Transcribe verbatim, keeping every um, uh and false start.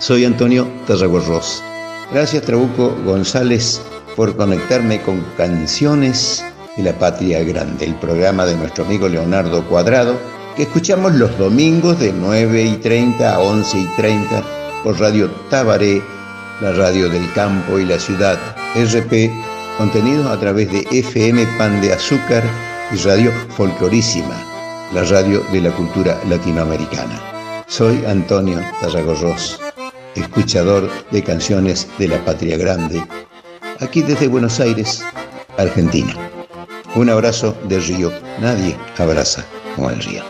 Soy Antonio Tarragorros. Gracias, Trabuco González, por conectarme con Canciones de la Patria Grande, el programa de nuestro amigo Leonardo Cuadrado, que escuchamos los domingos de nueve y treinta a once y treinta por Radio Tabaré, la radio del campo y la ciudad, R P, contenidos a través de F M Pan de Azúcar y Radio Folclorísima, la radio de la cultura latinoamericana. Soy Antonio Tarragorros, escuchador de Canciones de la Patria Grande, aquí desde Buenos Aires, Argentina. Un abrazo del río. Nadie abraza como el río.